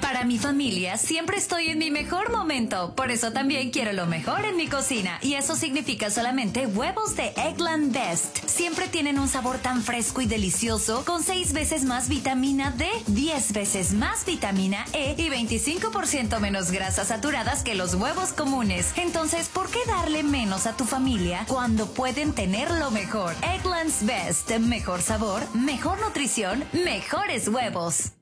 Para mi familia siempre estoy en mi mejor momento, por eso también quiero lo mejor en mi cocina, y eso significa solamente huevos de Eggland Best. Siempre tienen un sabor tan fresco y delicioso, con 6 veces más vitamina D, 10 veces más vitamina E y 25% menos grasas saturadas que los huevos comunes. Entonces, ¿por qué darle menos a tu familia cuando pueden tener lo mejor? Eggland's Best. Mejor sabor, mejor nutrición, mejores huevos.